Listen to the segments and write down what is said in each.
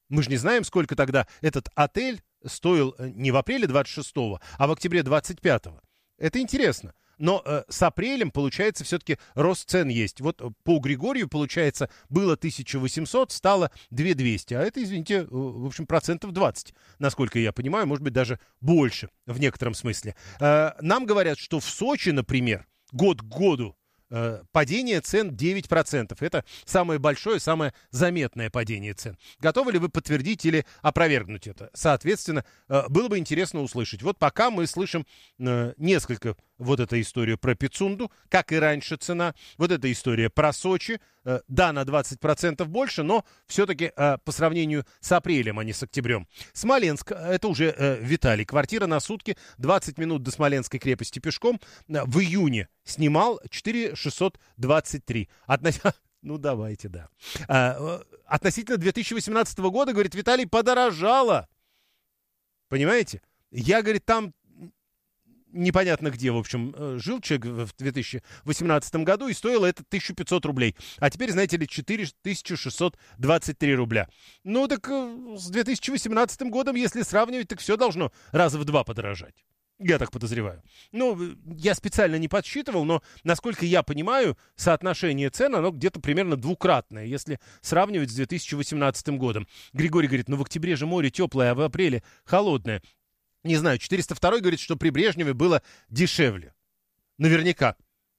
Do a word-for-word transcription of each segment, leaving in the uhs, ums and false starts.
Мы же не знаем, сколько тогда этот отель стоил не в апреле двадцать шестого, а в октябре двадцать пятого. Это интересно. Но э, с апрелем, получается, все-таки рост цен есть. Вот по Григорию, получается, было тысяча восемьсот, стало две тысячи двести. А это, извините, в общем, процентов двадцать, насколько я понимаю, может быть, даже больше в некотором смысле. Э, нам говорят, что в Сочи, например, год к году э, падение цен девять процентов. Это самое большое, самое заметное падение цен. Готовы ли вы подтвердить или опровергнуть это? Соответственно, э, было бы интересно услышать. Вот пока мы слышим э, несколько... Вот эта история про Пицунду, как и раньше цена. Вот эта история про Сочи. Э, да, на двадцать процентов больше, но все-таки э, по сравнению с апрелем, а не с октябрем. Смоленск, это уже э, Виталий. Квартира на сутки, двадцать минут до Смоленской крепости пешком. Э, в июне снимал четыре тысячи шестьсот двадцать три. Относ... Ну, давайте, да. Э, относительно две тысячи восемнадцатого года, говорит Виталий, подорожало. Понимаете? Я, говорит, там... непонятно где, в общем, жил человек в две тысячи восемнадцатом году, и стоило это тысяча пятьсот рублей. А теперь, знаете ли, четыре тысячи шестьсот двадцать три рубля. Ну, так с две тысячи восемнадцатым годом, если сравнивать, так все должно раза в два подорожать. Я так подозреваю. Ну, я специально не подсчитывал, но, насколько я понимаю, соотношение цен, оно где-то примерно двукратное, если сравнивать с две тысячи восемнадцатым годом. Григорий говорит, ну, в октябре же море теплое, а в апреле холодное. Не знаю, четыреста второй говорит, что при Брежневе было дешевле. Наверняка.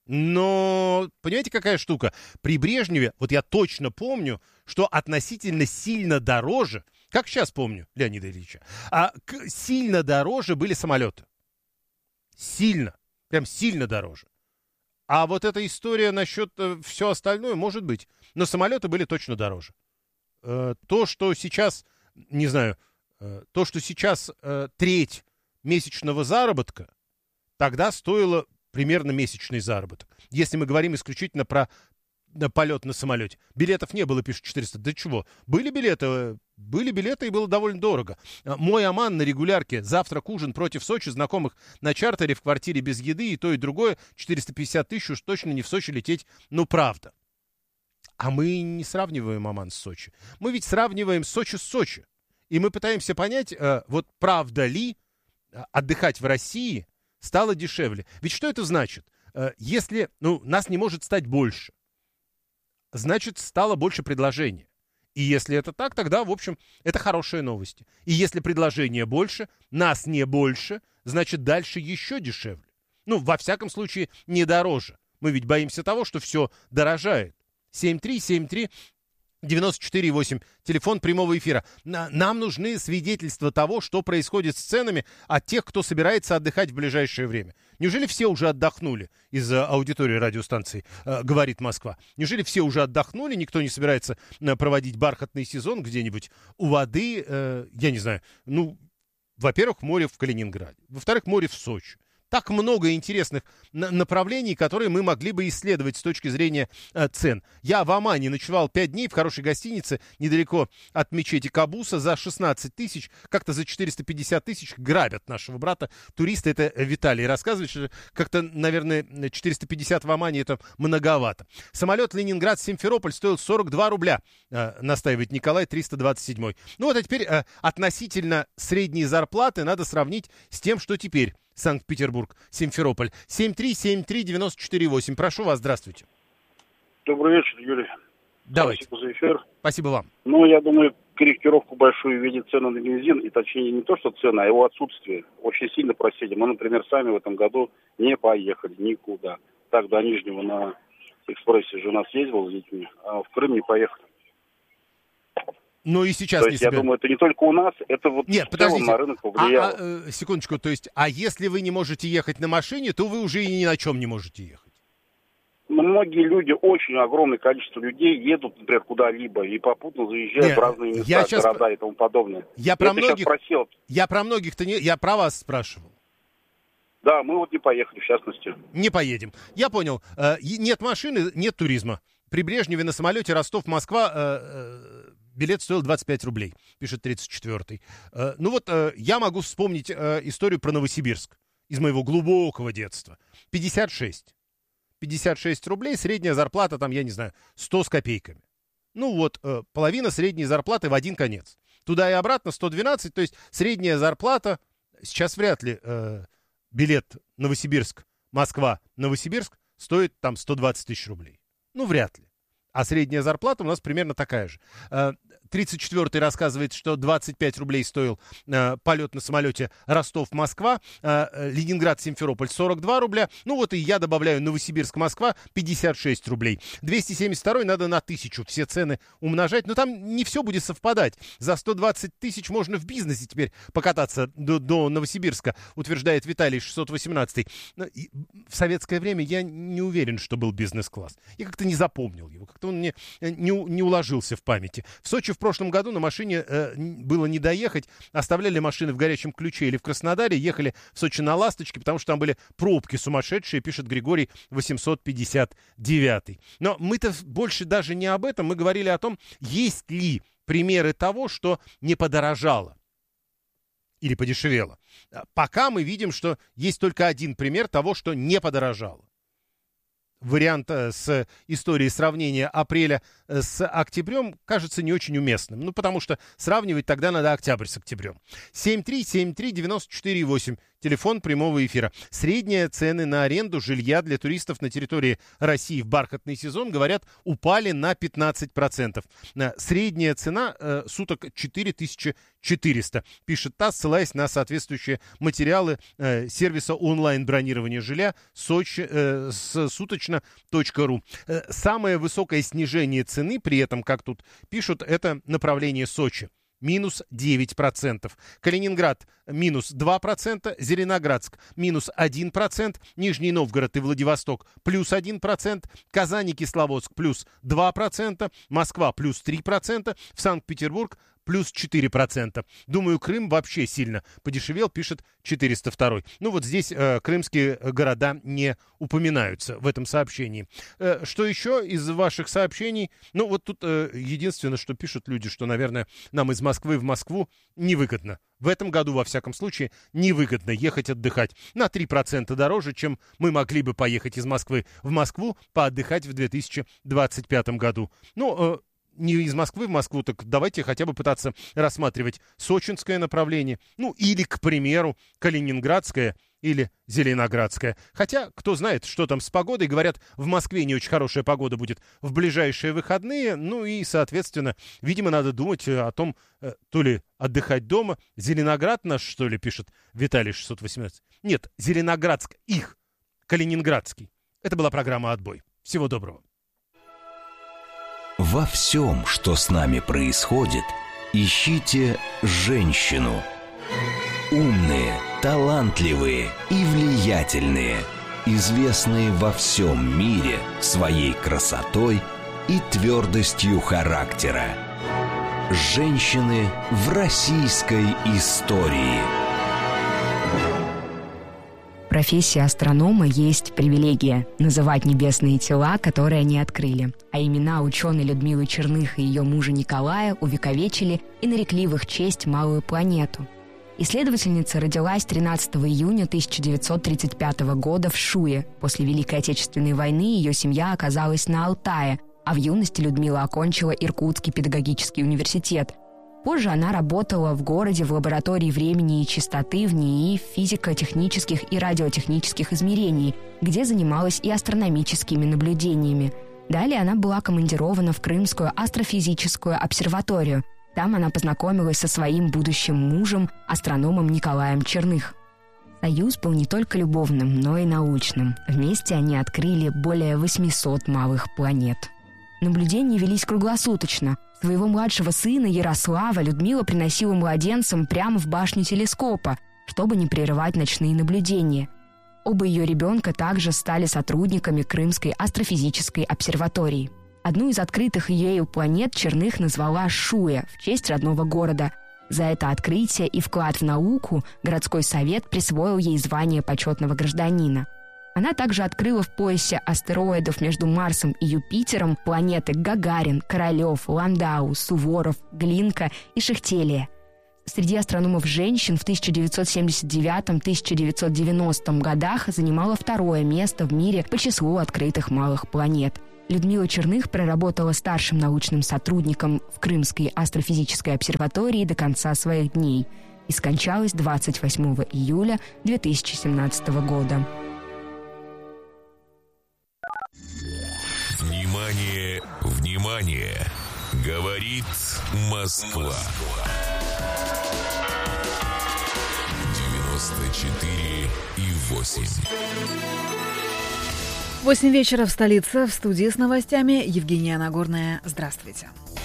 Но, понимаете, какая штука? При Брежневе, вот я точно помню, что относительно сильно дороже, как сейчас помню Леонида Ильича, а сильно дороже были самолеты. Сильно. Прям сильно дороже. А вот эта история насчет э, все остальное, может быть. Но самолеты были точно дороже. Э, то, что сейчас, не знаю... То, что сейчас э, треть месячного заработка, тогда стоило примерно месячный заработок. Если мы говорим исключительно про на полет на самолете. Билетов не было, пишет четыреста. Да чего? Были билеты, были билеты, и было довольно дорого. Мой Оман на регулярке, завтрак, ужин против Сочи, знакомых на чартере, в квартире без еды, и то, и другое. четыреста пятьдесят тысяч, уж точно не в Сочи лететь, ну правда. А мы не сравниваем Оман с Сочи. Мы ведь сравниваем Сочи с Сочи. И мы пытаемся понять, э, вот правда ли отдыхать в России стало дешевле. Ведь что это значит? Э, если ну, нас не может стать больше, значит, стало больше предложения. И если это так, тогда, в общем, это хорошие новости. И если предложения больше, нас не больше, значит, дальше еще дешевле. Ну, во всяком случае, не дороже. Мы ведь боимся того, что все дорожает. семь три семь три девяносто четыре восемь. Телефон прямого эфира. Нам нужны свидетельства того, что происходит с ценами от тех, кто собирается отдыхать в ближайшее время. Неужели все уже отдохнули из аудитории радиостанции, э, говорит Москва? Неужели все уже отдохнули, никто не собирается э, проводить бархатный сезон где-нибудь у воды, э, я не знаю, ну, во-первых, море в Калининграде, во-вторых, море в Сочи. Так много интересных на- направлений, которые мы могли бы исследовать с точки зрения э, цен. Я в Омане ночевал пять дней в хорошей гостинице недалеко от мечети Кабуса за шестнадцать тысяч. Как-то за четыреста пятьдесят тысяч грабят нашего брата. Туристы, это Виталий рассказывает, что как-то, наверное, четыреста пятьдесят в Омане это многовато. Самолет Ленинград-Симферополь стоил сорок два рубля, э, настаивает Николай, триста двадцать седьмой. Ну вот, а теперь э, относительно средней зарплаты надо сравнить с тем, что теперь. Санкт-Петербург, Симферополь. семь три семь три девяносто четыре восемь. Прошу вас, здравствуйте. Добрый вечер, Юрий. Давайте. Спасибо за эфир. Спасибо вам. Ну, я думаю, корректировку большую видит цены на бензин, и точнее не то, что цена, а его отсутствие. Очень сильно просели. Мы, например, сами в этом году не поехали никуда. Так, до Нижнего на экспрессе жена съездила с детьми, а в Крым не поехали. Ну и сейчас то не есть, я собер... думаю, это не только у нас, это вот Нет, в целом подождите. на рынок повлияло. А, а, э, секундочку, то есть, а если вы не можете ехать на машине, то вы уже и ни на чем не можете ехать? Многие люди, очень огромное количество людей едут, например, куда-либо и попутно заезжают Нет, в разные места, я сейчас... города и тому подобное. Я про это многих... просел. Я про многих-то не... Я про вас спрашивал. Да, мы вот не поехали, в частности. Не поедем. Я понял. Э, нет машины, нет туризма. При Брежневе на самолете Ростов-Москва э, э, билет стоил двадцать пять рублей, пишет тридцать четвёртый. Э, ну вот э, я могу вспомнить э, историю про Новосибирск из моего глубокого детства. пятьдесят шесть. пятьдесят шесть рублей, средняя зарплата там, я не знаю, сто с копейками. Ну вот, э, половина средней зарплаты в один конец. Туда и обратно сто двенадцать, то есть средняя зарплата, сейчас вряд ли э, билет Новосибирск-Москва, Новосибирск стоит там сто двадцать тысяч рублей. Ну, вряд ли. А средняя зарплата у нас примерно такая же. тридцать четвёртый рассказывает, что двадцать пять рублей стоил э, полет на самолете Ростов-Москва, э, Ленинград-Симферополь сорок два рубля. Ну вот и я добавляю Новосибирск-Москва пятьдесят шесть рублей. двести семьдесят второй надо на тысячу все цены умножать. Но там не все будет совпадать. За сто двадцать тысяч можно в бизнесе теперь покататься до, до Новосибирска, утверждает Виталий шестьсот восемнадцатый. В советское время я не уверен, что был бизнес-класс. Я как-то не запомнил его. Как-то он мне не, не уложился в памяти. В Сочи в прошлом году на машине э, было не доехать. Оставляли машины в Горячем Ключе или в Краснодаре. Ехали в Сочи на Ласточке, потому что там были пробки сумасшедшие, пишет Григорий восемьсот пятьдесят девятый. Но мы-то больше даже не об этом. Мы говорили о том, есть ли примеры того, что не подорожало или подешевело. Пока мы видим, что есть только один пример того, что не подорожало. Вариант с историей сравнения апреля с октябрем кажется не очень уместным. Ну, потому что сравнивать тогда надо октябрь с октябрем. семь три семь три девяносто четыре восемь. Телефон прямого эфира. Средние цены на аренду жилья для туристов на территории России в бархатный сезон, говорят, упали на пятнадцать процентов. Средняя цена э, суток четыре тысячи четыреста, пишет ТАСС, ссылаясь на соответствующие материалы э, сервиса онлайн-бронирования жилья Сочи, э, с суточно точка ру. Э, самое высокое снижение цены, при этом, как тут пишут, это направление Сочи. Минус девять процентов. Калининград минус два процента. Зеленоградск минус один процент. Нижний Новгород и Владивосток плюс один процент. Казань и Кисловодск плюс два процента. Москва плюс три процента. В Санкт-Петербург плюс четыре процента. Думаю, Крым вообще сильно подешевел, пишет четыреста второй. Ну вот здесь э, крымские города не упоминаются в этом сообщении. Э, что еще из ваших сообщений? Ну вот тут э, единственное, что пишут люди, что, наверное, нам из Москвы в Москву невыгодно. В этом году, во всяком случае, невыгодно ехать отдыхать. На три процента дороже, чем мы могли бы поехать из Москвы в Москву поотдыхать в две тысячи двадцать пятом году. Ну, э, не из Москвы в Москву, так давайте хотя бы пытаться рассматривать сочинское направление, ну или, к примеру, калининградское или зеленоградское. Хотя, кто знает, что там с погодой. Говорят, в Москве не очень хорошая погода будет в ближайшие выходные. Ну и, соответственно, видимо, надо думать о том, то ли отдыхать дома. Зеленоград наш, что ли, пишет Виталий шестьсот восемнадцать. Нет, Зеленоградск их, калининградский. Это была программа «Отбой». Всего доброго. Во всем, что с нами происходит, ищите женщину. Умные, талантливые и влиятельные, известные во всем мире своей красотой и твердостью характера. Женщины в российской истории. Профессия астронома есть привилегия – называть небесные тела, которые они открыли. А имена ученой Людмилы Черных и ее мужа Николая увековечили и нарекли в их честь малую планету. Исследовательница родилась тринадцатого июня тысяча девятьсот тридцать пятого года в Шуе. После Великой Отечественной войны ее семья оказалась на Алтае, а в юности Людмила окончила Иркутский педагогический университет. Позже она работала в городе в лаборатории времени и частоты в НИИ физико-технических и радиотехнических измерений, где занималась и астрономическими наблюдениями. Далее она была командирована в Крымскую астрофизическую обсерваторию. Там она познакомилась со своим будущим мужем, астрономом Николаем Черных. Союз был не только любовным, но и научным. Вместе они открыли более восемьсот малых планет. Наблюдения велись круглосуточно. Своего младшего сына Ярослава Людмила приносила младенцам прямо в башню телескопа, чтобы не прерывать ночные наблюдения. Оба ее ребенка также стали сотрудниками Крымской астрофизической обсерватории. Одну из открытых ею планет Черных назвала Шуя в честь родного города. За это открытие и вклад в науку городской совет присвоил ей звание почетного гражданина. Она также открыла в поясе астероидов между Марсом и Юпитером планеты Гагарин, Королев, Ландау, Суворов, Глинка и Шехтелия. Среди астрономов-женщин в тысяча девятьсот семьдесят девятом — тысяча девятьсот девяностом годах занимала второе место в мире по числу открытых малых планет. Людмила Черных проработала старшим научным сотрудником в Крымской астрофизической обсерватории до конца своих дней и скончалась двадцать восьмого июля две тысячи семнадцатого года. Внимание, внимание! Говорит Москва. девяносто четыре и восемь. Восемь вечера в столице. В студии с новостями Евгения Нагорная. Здравствуйте.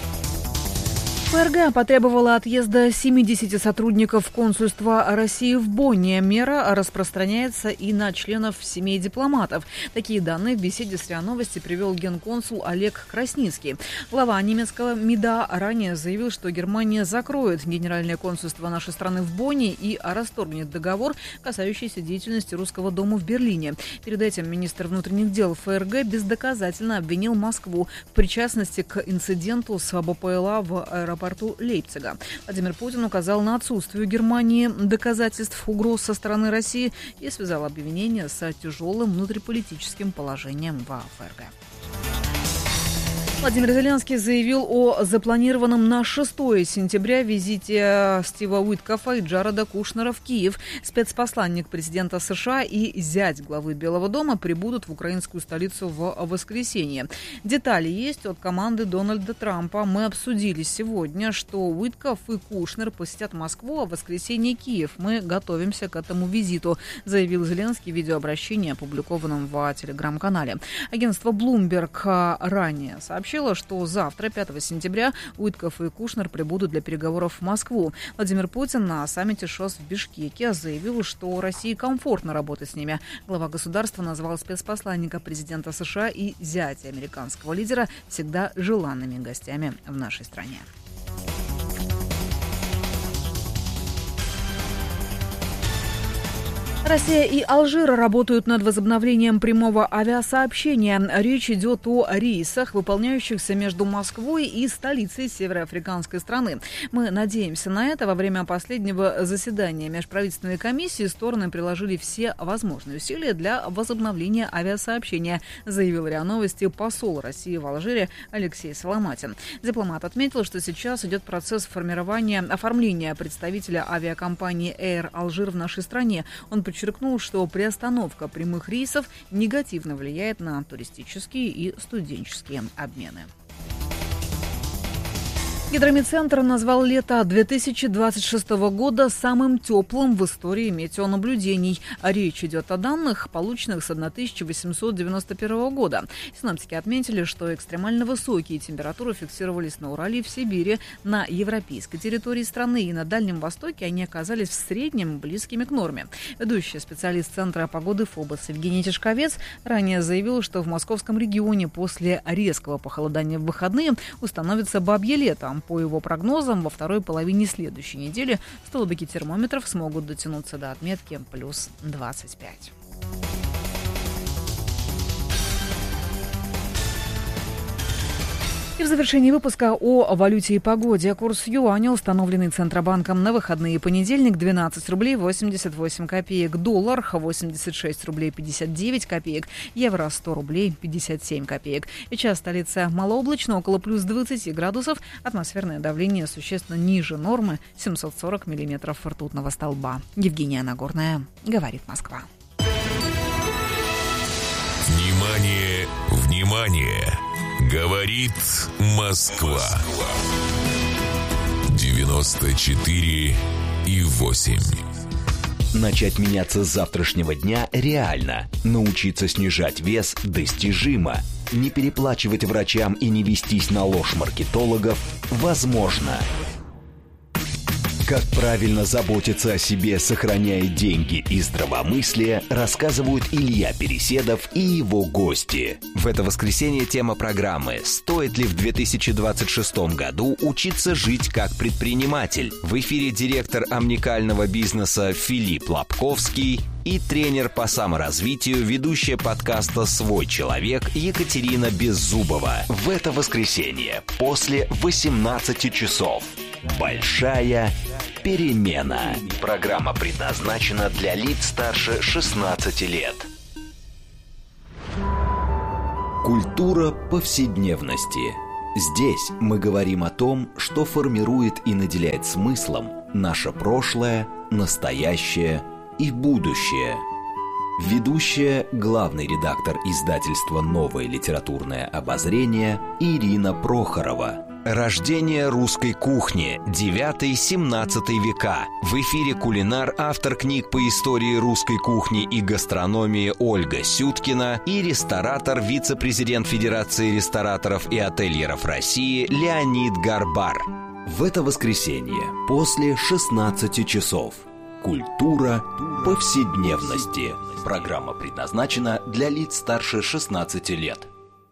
ФРГ потребовала отъезда семидесяти сотрудников консульства России в Бонне. Мера распространяется и на членов семей дипломатов. Такие данные в беседе с РИА Новости привел генконсул Олег Красницкий. Глава немецкого МИДа ранее заявил, что Германия закроет генеральное консульство нашей страны в Бонне и расторгнет договор, касающийся деятельности Русского дома в Берлине. Перед этим министр внутренних дел ФРГ бездоказательно обвинил Москву в причастности к инциденту с БПЛА в аэропорту. порту Лейпцига. Владимир Путин указал на отсутствие у Германии доказательств угроз со стороны России и связал обвинение с тяжелым внутриполитическим положением во ФРГ. Владимир Зеленский заявил о запланированном на шестое сентября визите Стива Уиткофа и Джареда Кушнера в Киев. Спецпосланник президента США и зять главы Белого дома прибудут в украинскую столицу в воскресенье. Детали есть от команды Дональда Трампа. Мы обсудили сегодня, что Уиткоф и Кушнер посетят Москву, а в воскресенье Киев. Мы готовимся к этому визиту, заявил Зеленский в видеообращении, опубликованном в телеграм-канале. Агентство Bloomberg ранее сообщило, что завтра, пятого сентября, Уиткоф и Кушнер прибудут для переговоров в Москву. Владимир Путин на саммите ШОС в Бишкеке заявил, что России комфортно работать с ними. Глава государства назвал спецпосланника президента США и зятя американского лидера всегда желанными гостями в нашей стране. Россия и Алжир работают над возобновлением прямого авиасообщения. Речь идет о рейсах, выполняющихся между Москвой и столицей североафриканской страны. Мы надеемся на это. Во время последнего заседания межправительственной комиссии стороны приложили все возможные усилия для возобновления авиасообщения, заявил РИА Новости посол России в Алжире Алексей Соломатин. Дипломат отметил, что сейчас идет процесс формирования, оформления представителя авиакомпании Air Алжир в нашей стране. Он подчеркнул, что приостановка прямых рейсов негативно влияет на туристические и студенческие обмены. Гидромедцентр назвал лето две тысячи двадцать шестого года самым теплым в истории метеонаблюдений. Речь идет о данных, полученных с тысяча восемьсот девяносто первого года. Синоптики отметили, что экстремально высокие температуры фиксировались на Урале и в Сибири, на европейской территории страны и на Дальнем Востоке они оказались в среднем близкими к норме. Ведущий специалист Центра погоды ФОБОС Евгений Тишковец ранее заявил, что в московском регионе после резкого похолодания в выходные установится бабье лето. По его прогнозам, во второй половине следующей недели столбики термометров смогут дотянуться до отметки плюс двадцать пять. И в завершении выпуска о валюте и погоде. Курс юаня, установленный Центробанком на выходные, понедельник, двенадцать рублей восемьдесят восемь копеек. Доллар восемьдесят шесть рублей пятьдесят девять копеек. Евро сто рублей пятьдесят семь копеек. Сейчас столица малооблачно, около плюс двадцати градусов. Атмосферное давление существенно ниже нормы, семьсот сорок миллиметров ртутного столба. Евгения Нагорная, говорит Москва. Внимание, внимание! Говорит Москва. девяносто четыре и восемь. Начать меняться с завтрашнего дня реально. Научиться снижать вес достижимо. Не переплачивать врачам и не вестись на ложь маркетологов возможно. Как правильно заботиться о себе, сохраняя деньги и здравомыслие, рассказывают Илья Переседов и его гости. В это воскресенье тема программы «Стоит ли в две тысячи двадцать шестом году учиться жить как предприниматель?» В эфире директор омникального бизнеса Филипп Лобковский и тренер по саморазвитию, ведущая подкаста «Свой человек» Екатерина Беззубова. В это воскресенье после восемнадцати часов. Большая перемена. Программа предназначена для лиц старше шестнадцати лет. Культура повседневности. Здесь мы говорим о том, что формирует и наделяет смыслом наше прошлое, настоящее и будущее. Ведущая, главный редактор издательства «Новое литературное обозрение» Ирина Прохорова. Рождение русской кухни. девятый-семнадцатый века. В эфире кулинар, автор книг по истории русской кухни и гастрономии Ольга Сюткина и ресторатор, вице-президент Федерации рестораторов и ательеров России Леонид Гарбар. В это воскресенье после шестнадцати часов. Культура повседневности. Программа предназначена для лиц старше шестнадцати лет.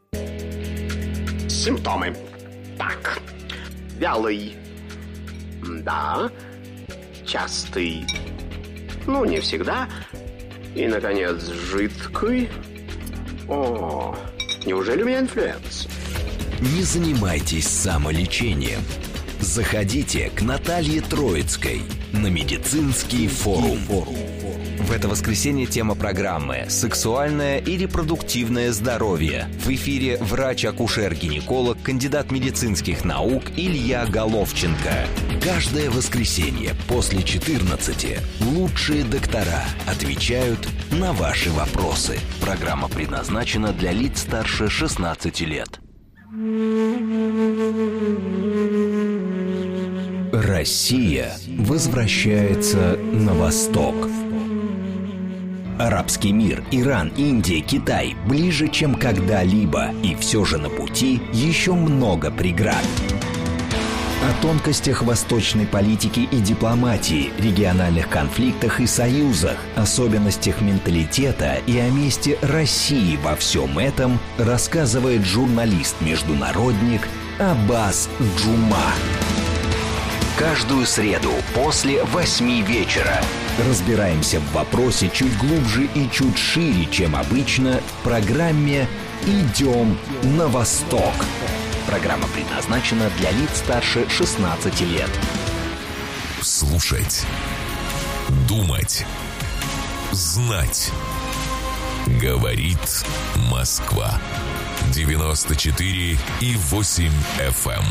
Симптомы. Так, вялый, да, частый, ну, не всегда, и, наконец, жидкий. О, неужели у меня инфлюенс? Не занимайтесь самолечением. Заходите к Наталье Троицкой на медицинский форум. В это воскресенье тема программы «Сексуальное и репродуктивное здоровье». В эфире врач-акушер-гинеколог, кандидат медицинских наук Илья Головченко. Каждое воскресенье после четырнадцати лучшие доктора отвечают на ваши вопросы. Программа предназначена для лиц старше шестнадцати лет. Россия возвращается на восток. Арабский мир, Иран, Индия, Китай ближе, чем когда-либо, и все же на пути еще много преград. О тонкостях восточной политики и дипломатии, региональных конфликтах и союзах, особенностях менталитета и о месте России во всем этом рассказывает журналист-международник Аббас Джума. Каждую среду после восьми вечера разбираемся в вопросе чуть глубже и чуть шире, чем обычно, в программе «Идем на восток». Программа предназначена для лиц старше шестнадцати лет. Слушать, думать, знать. Говорит Москва. девяносто четыре и восемь эф эм.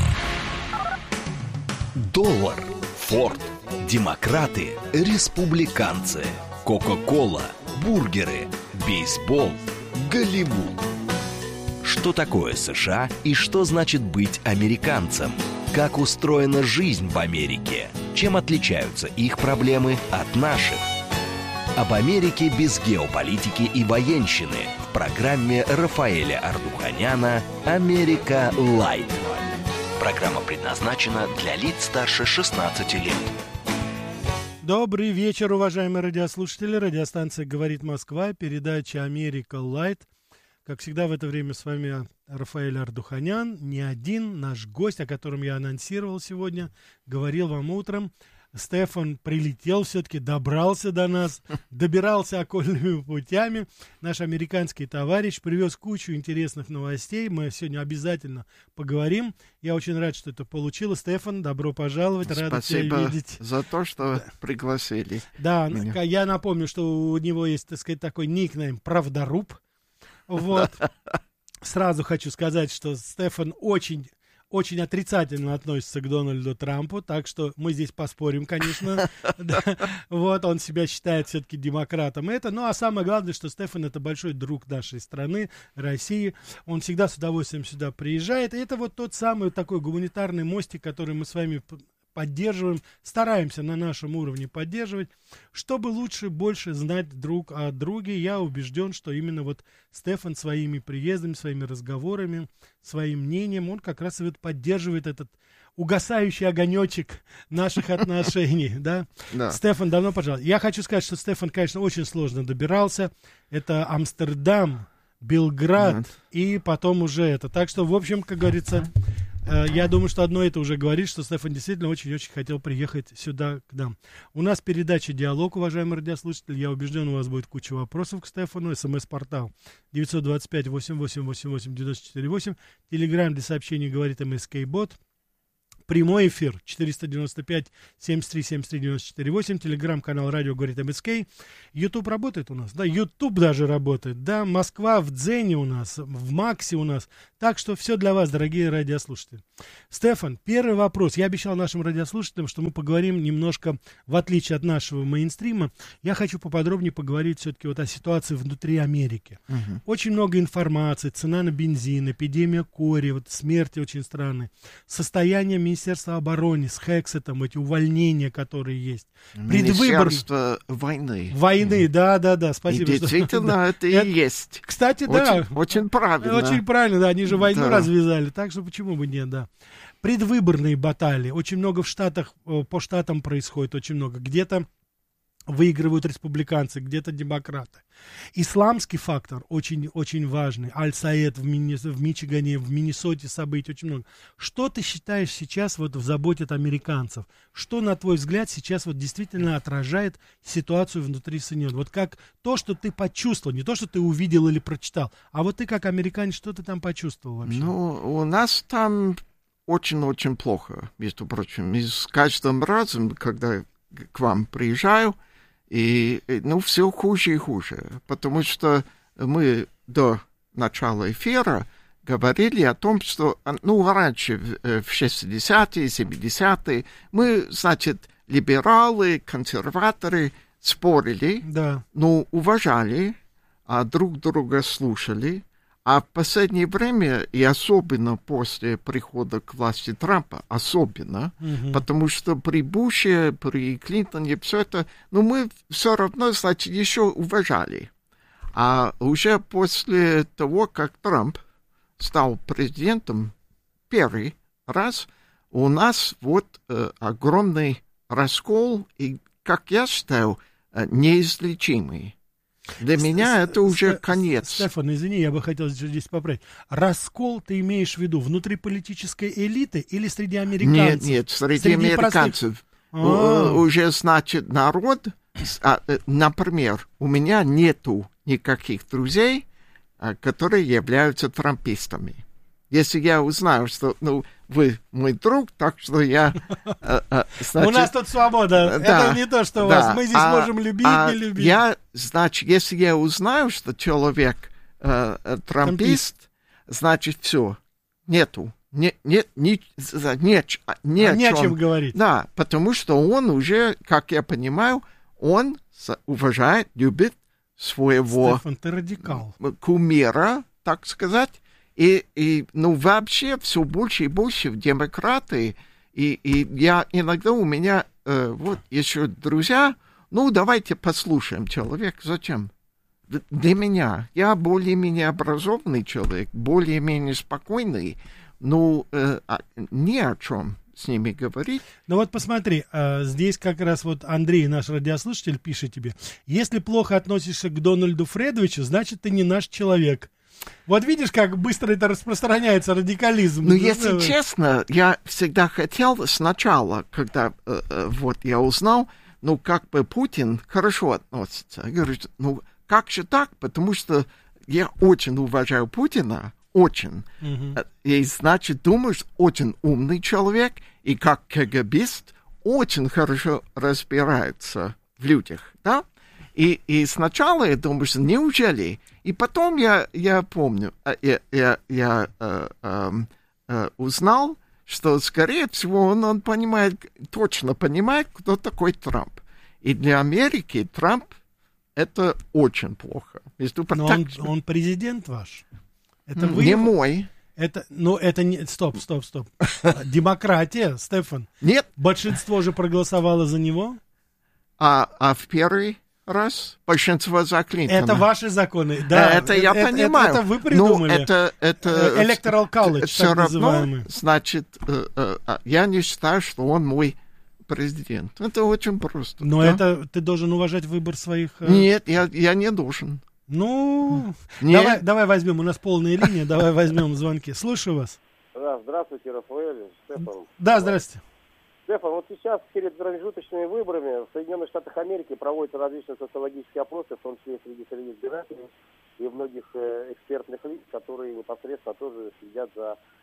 Доллар, Форд, демократы, республиканцы, Кока-кола, бургеры, бейсбол, Голливуд. Что такое США и что значит быть американцем? Как устроена жизнь в Америке? Чем отличаются их проблемы от наших? Об Америке без геополитики и военщины в программе Рафаэля Ардуханяна «Америка Лайт». Программа предназначена для лиц старше шестнадцати лет. Добрый вечер, уважаемые радиослушатели. Радиостанция «Говорит Москва», передача «Америка Лайт». Как всегда, в это время с вами Рафаэль Ардуханян. Не один наш гость, о котором я анонсировал сегодня, говорил вам утром. Стефан прилетел все-таки, добрался до нас, добирался окольными путями. Наш американский товарищ привез кучу интересных новостей. Мы сегодня обязательно поговорим. Я очень рад, что это получилось. Стефан, добро пожаловать, рад тебя видеть. Спасибо за то, что да. пригласили. Да, меня. Я напомню, что у него есть, так сказать, такой никнейм «Правдоруб». Вот. Сразу хочу сказать, что Стефан очень... очень отрицательно относится к Дональду Трампу, так что мы здесь поспорим, конечно. Вот, он себя считает все-таки демократом. Это, ну, а самое главное, что Стефан — это большой друг нашей страны, России. Он всегда с удовольствием сюда приезжает. И это вот тот самый такой гуманитарный мостик, который мы с вами поддерживаем, стараемся на нашем уровне поддерживать, чтобы лучше, больше знать друг о друге. Я убежден, что именно вот Стефан своими приездами, своими разговорами, своим мнением, он как раз и вот поддерживает этот угасающий огонечек наших отношений, да? Стефан, давно пожалуйста. Я хочу сказать, что Стефан, конечно, очень сложно добирался. Это Амстердам, Белград и потом уже это. Так что, в общем, как говорится... Я думаю, что одно это уже говорит, что Стефан действительно очень-очень хотел приехать сюда к нам. У нас передача «Диалог», уважаемые радиослушатели. Я убежден, у вас будет куча вопросов к Стефану. СМС-портал девять два пять восемь восемь восемь восемь девять четыре восемь. Телеграм для сообщений говорит МСК-бот. Прямой эфир четыреста девяносто пять семьдесят три семьдесят три девяносто четыре восемь. Телеграм-канал «Радио говорит МСК». Ютуб работает у нас, да, Ютуб даже работает, да, Москва в Дзене у нас, в Максе у нас. Так что все для вас, дорогие радиослушатели. Стефан, первый вопрос. Я обещал нашим радиослушателям, что мы поговорим немножко, в отличие от нашего мейнстрима, я хочу поподробнее поговорить все-таки вот о ситуации внутри Америки. Uh-huh. Очень много информации, цена на бензин, эпидемия кори, вот смерти очень странные, состояние Министерства обороны с Хексетом, эти увольнения, которые есть. Министерство войны. Войны, да, да, да, спасибо. И действительно, это и есть. Кстати, да. Очень правильно. Очень правильно, да, они же войну развязали, так что почему бы нет, да. Предвыборные баталии, очень много в штатах, по штатам происходит, очень много. Где-то выигрывают республиканцы, где-то демократы. Исламский фактор очень, очень важный. Аль-Саид в, Мини, в Мичигане, в Миннесоте событий очень много. Что ты считаешь сейчас вот в заботе американцев? Что, на твой взгляд, сейчас вот действительно отражает ситуацию внутри Соединенных? Вот как то, что ты почувствовал, не то, что ты увидел или прочитал, а вот ты как американец, что ты там почувствовал вообще? Ну, у нас там очень-очень плохо, между прочим. И с каждым разом, когда к вам приезжаю, и, ну, все хуже и хуже, потому что мы до начала эфира говорили о том, что, ну, раньше, в шестидесятые, семидесятые, мы, значит, либералы, консерваторы спорили, да. Ну, уважали, а друг друга слушали. А в последнее время, и особенно после прихода к власти Трампа, особенно, угу. Потому что при Буше, при Клинтоне, все это, ну, мы все равно, значит, еще уважали. А уже после того, как Трамп стал президентом первый раз, у нас вот э, огромный раскол, и, как я считаю, э, неизлечимый. Для Ст- меня это уже Ст- конец. Стефан, извини, я бы хотел здесь поправить. Раскол ты имеешь в виду внутриполитической элиты или среди американцев? Нет, нет, среди, среди американцев. Простых... Уже, значит, народ, например, у меня нету никаких друзей, которые являются трампистами. Если я узнаю, что, ну, вы мой друг, так что я... Значит, у нас тут свобода. Да, это не то, что у да, вас. Мы здесь а, можем любить, а не любить. Я, значит, если я узнаю, что человек э, трампист, значит, все, нету. Не, не, не, не, не, а не о чем говорить. Да, потому что он уже, как я понимаю, он уважает, любит своего... Стефан, ты радикал. Кумира, так сказать. И, и, ну, вообще все больше и больше в демократы. И, и я иногда у меня, э, вот, еще друзья, ну, давайте послушаем человека. Зачем? Для меня. Я более-менее образованный человек, более-менее спокойный, ну, э, ни о чем с ними говорить. Ну вот посмотри, э, здесь как раз вот Андрей, наш радиослушатель, пишет тебе: если плохо относишься к Дональду Фредовичу, значит, ты не наш человек. Вот видишь, как быстро это распространяется, радикализм. Ну, если честно, я всегда хотел сначала, когда э, э, вот я узнал, ну, как бы Путин хорошо относится. Я говорю, ну, как же так? Потому что я очень уважаю Путина, очень. Uh-huh. И, значит, думаешь, очень умный человек, и как КГБист очень хорошо разбирается в людях, да? И, и сначала я думаю, что неужели... И потом я, я помню, я, я, я э, э, э, узнал, что, скорее всего, он, он понимает, точно понимает, кто такой Трамп. И для Америки Трамп — это очень плохо. Между Но так, он, что... он президент ваш. Это вы... Не мой. Это, ну, это не... Стоп, стоп, стоп. Демократия, Стефан. Нет. Большинство же проголосовало за него. А, а в первый... раз, большинство за Клинтона. Это ваши законы, да. Это я это, понимаю. Это, это вы придумали. Ну, это, это, Electoral College, все так равно, называемый. Значит, э, э, я не считаю, что он мой президент. Это очень просто. Но да? это ты должен уважать выбор своих... Э... Нет, я, я не должен. Ну, давай, давай возьмем, у нас полная линия, давай возьмем звонки. Слушаю вас. Да, здравствуйте, Рафаэль, Стефан. Да, здравствуйте. Стефан, вот сейчас перед промежуточными выборами в Соединенных Штатах Америки проводятся различные социологические опросы, в том числе среди среди избирателей и многих э, экспертных лиц, которые непосредственно тоже следят за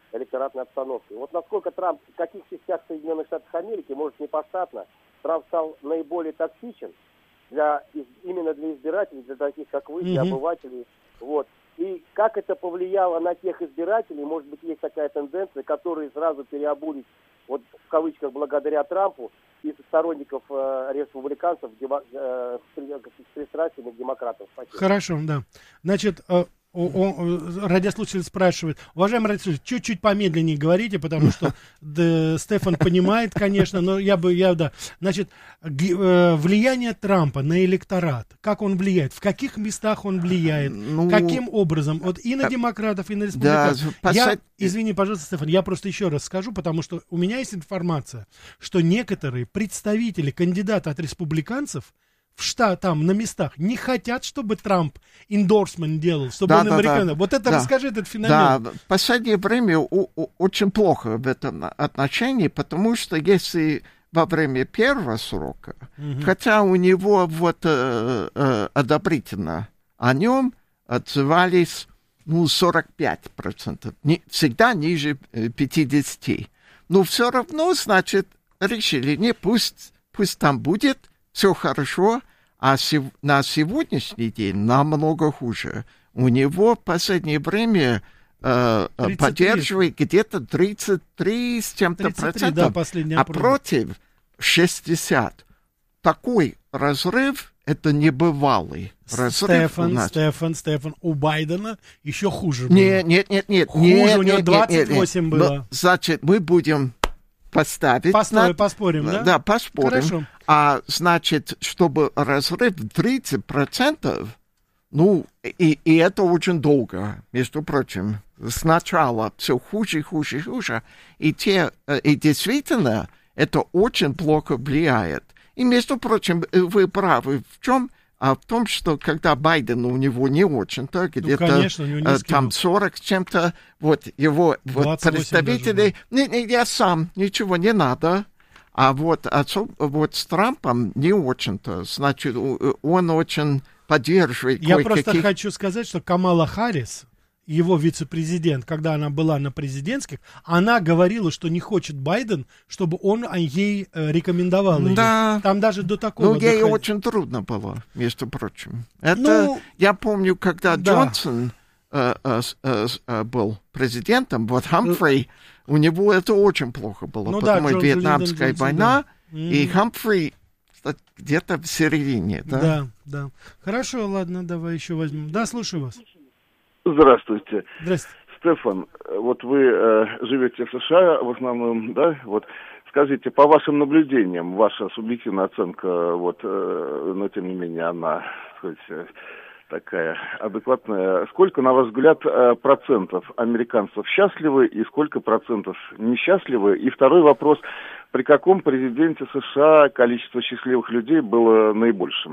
электоратной обстановке. Вот насколько Трамп, в каких частях Соединенных Штатов Америки, может не поштатно, Трамп стал наиболее токсичен для, именно для избирателей, для таких, как вы, для mm-hmm. обывателей. Вот. И как это повлияло на тех избирателей, может быть, есть такая тенденция, которые сразу переобулись, вот в кавычках, благодаря Трампу, и сторонников э, республиканцев демо, э, с пристрастиями к демократам. Спасибо. Хорошо, да. Значит, э, о, о, радиослушатель спрашивает, уважаемый радиослушатель, чуть-чуть помедленнее говорите, потому что да, Стефан понимает, конечно, но я бы, я, да. Значит, г, э, влияние Трампа на электорат, как он влияет, в каких местах он влияет, ну, каким образом, вот и на демократов, и на республиканцев. Да, я, извини, пожалуйста, Стефан, я просто еще раз скажу, потому что у меня есть информация, что некоторые представители, кандидаты от республиканцев, в штат, там, на местах, не хотят, чтобы Трамп эндорсмент делал, чтобы да, он да, американцев. Да, вот это да, расскажи, этот феномен. Да, в последнее время у, у, очень плохо в этом отношении, потому что если во время первого срока, угу. хотя у него вот э, э, одобрительно о нем отзывались ну, сорок пять процентов, не, всегда ниже пятьдесят процентов. Но все равно, значит, решили, не, пусть, пусть там будет, все хорошо, а сев, на сегодняшний день намного хуже. У него в последнее время э, поддерживает где-то тридцать три с чем-то процентов, да, а против шестьдесят. Такой разрыв, это небывалый разрыв. Стефан, Стефан, Стефан, у Байдена еще хуже было. Нет, нет, нет, нет. Хуже, нет, у него нет, двадцать восемь нет, нет. было. Но, значит, мы будем поставить. Постой, на... поспорим, да? Да, поспорим. Хорошо. А значит, чтобы разрыв тридцать процентов, ну, и, и это очень долго, между прочим. Сначала все хуже, хуже, хуже. И, те, и действительно, это очень плохо влияет. И, между прочим, вы правы в чем? А в том, что когда Байден у него не очень-то, где-то ну, конечно, э, там сорок с чем-то, вот его вот, представители, не, не, я сам, ничего не надо, а вот, отцу, вот с Трампом не очень-то, значит, он очень поддерживает Я кое-каких... просто хочу сказать, что Камала Харрис, его вице-президент, когда она была на президентских, она говорила, что не хочет Байден, чтобы он ей э, рекомендовал ее. Да. Там даже до такого... Ну, ей доходит. Очень трудно было, между прочим. Это, ну, я помню, когда да. Джонсон э, э, э, э, был президентом, вот Хамфри, у него это очень плохо было, ну, потому что да, Вьетнамская Линдон, война, да. и mm. Хамфри где-то в середине. Да? да, да. Хорошо, ладно, давай еще возьмем. Да, слушаю вас. Здравствуйте. Здравствуйте. Стефан, вот вы э, живете в США в основном, да, вот скажите, по вашим наблюдениям, ваша субъективная оценка, вот, э, но тем не менее она, так сказать, такая адекватная, сколько, на ваш взгляд, э, процентов американцев счастливы и сколько процентов несчастливы? И второй вопрос, при каком президенте США количество счастливых людей было наибольшим?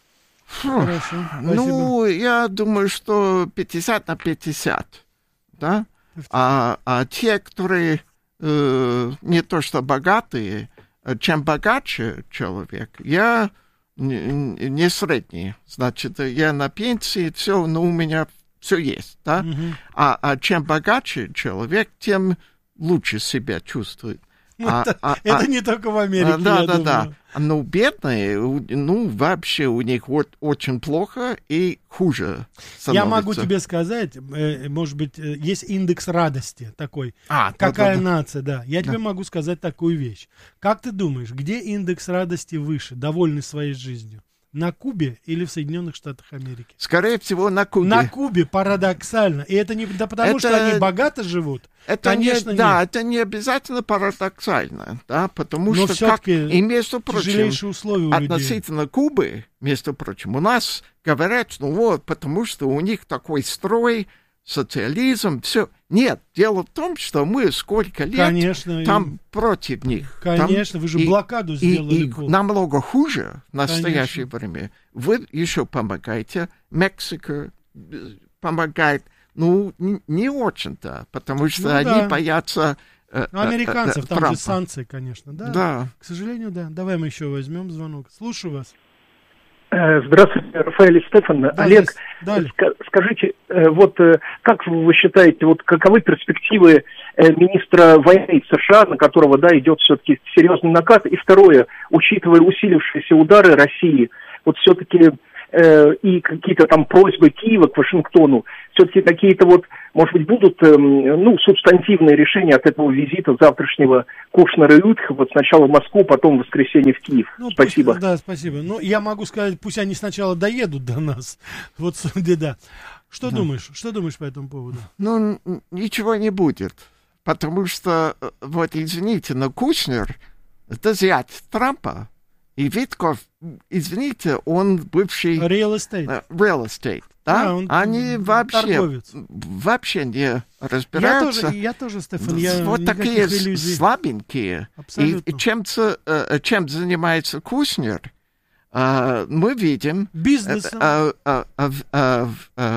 Хорошо, ну, я думаю, что пятьдесят на пятьдесят, да? А, а те, которые э, не то что богатые, чем богаче человек, я не, не средний, значит, я на пенсии, все, ну, у меня все есть, да? Uh-huh. А, а чем богаче человек, тем лучше себя чувствует. А, это а, это а, не только в Америке, да, я да, думаю. Да. Ну, бедные, ну, вообще у них вот очень плохо и хуже становится. Я могу тебе сказать, может быть, есть индекс радости такой. А, Какая да, да, нация, да. Я да. тебе могу сказать такую вещь. Как ты думаешь, где индекс радости выше, довольный своей жизнью? На Кубе или в Соединенных Штатах Америки? Скорее всего, на Кубе. На Кубе, парадоксально. И это не да потому, это, что они богато живут. Это Конечно, не, да, нет. это не обязательно парадоксально, да, потому Но что, как, и между прочим, условия у относительно людей. Кубы, между прочим, у нас говорят, ну вот, потому что у них такой строй, социализм, все. Нет, дело в том, что мы сколько лет Конечно, там и... против них. Конечно, там, вы же и, блокаду сделали. И, и намного хуже в настоящее Конечно. время. Вы еще помогаете, Мексика помогает, ну, не, не очень-то, потому что ну, они да. боятся э, ну, американцев, э, э, там Трампа. же санкции, конечно, да? Да. К сожалению, да. Давай мы еще возьмем звонок. Слушаю вас. Здравствуйте, Рафаэль и Стефан. Да, Олег, ска- скажите, вот как вы считаете, вот каковы перспективы министра войны США, на которого, да, идет все-таки серьезный накат? И второе, учитывая усилившиеся удары России, вот все-таки э, и какие-то там просьбы Киева к Вашингтону, все-таки какие-то вот, может быть, будут, э, ну, субстантивные решения от этого визита завтрашнего Кушнера и Уитка, вот сначала в Москву, потом в воскресенье в Киев. Ну, спасибо. Пусть, да, спасибо. Ну, я могу сказать, пусть они сначала доедут до нас. Вот, да. Что да. думаешь? Что думаешь по этому поводу? Ну, ничего не будет. Потому что, вот, извините, но Кушнер — это зять Трампа. И Витков, извините, он бывший... Real estate. Real estate, да? А, он Они вообще, торговец. вообще не разбираются. Я тоже, я тоже, Стефан, я вот такие иллюзий. слабенькие. Абсолютно. И чем, чем занимается Кушнер, мы видим... Бизнесом. В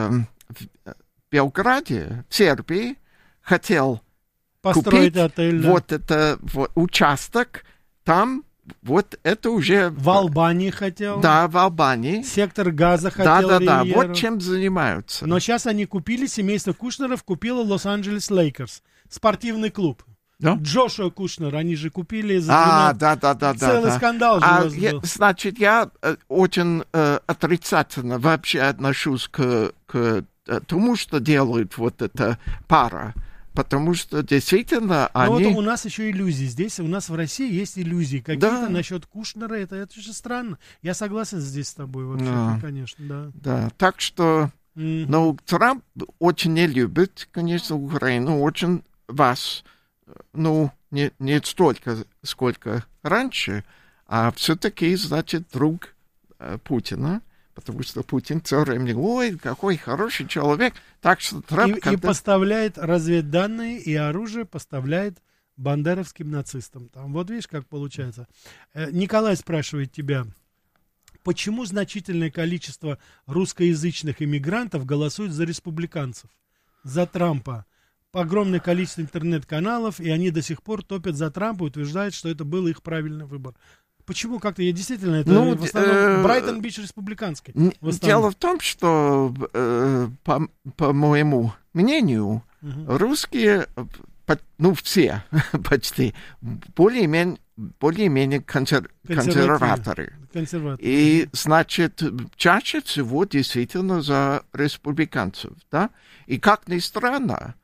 Белграде, в Сербии, хотел построить купить отель, да. вот это вот, участок, там вот это уже... В Албании хотел. Да, в Албании. Сектор Газа хотел. Да, да, да, вот чем занимаются. Но сейчас они купили, семейство Кушнеров купило Лос-Анджелес Лейкерс, спортивный клуб. Да? Джошуа Кушнер, они же купили за двенадцать... А, да, да, да. Целый да, скандал да. же а, я, был. Значит, я э, очень э, отрицательно вообще отношусь к, к тому, что делает вот эта пара. Потому что действительно Но они... вот у нас еще иллюзии. Здесь у нас в России есть иллюзии. Какие-то да. насчет Кушнера. Это, это же странно. Я согласен здесь с тобой вообще, да. конечно, да. Да, так что... Mm. Ну, Трамп очень не любит, конечно, Украину. Очень вас... Ну, не, не столько, сколько раньше. А все-таки, значит, друг э, Путина. Потому что Путин все время, ой, какой хороший человек. Так что Трамп... И, когда... и поставляет разведданные и оружие, поставляет бандеровским нацистам. Там, вот видишь, как получается. Э, Николай спрашивает тебя, почему значительное количество русскоязычных иммигрантов голосуют за республиканцев, за Трампа? Огромное количество интернет-каналов, и они до сих пор топят за Трампа и утверждают, что это был их правильный выбор. Почему как-то я действительно это ну, в основном Брайтон-Бич республиканский. В дело в том, что э, по, по моему мнению, uh-huh. русские, ну все почти более-менее, более-менее консер, консерваторы. консерваторы. И значит чаще всего действительно за республиканцев, да. И как ни странно,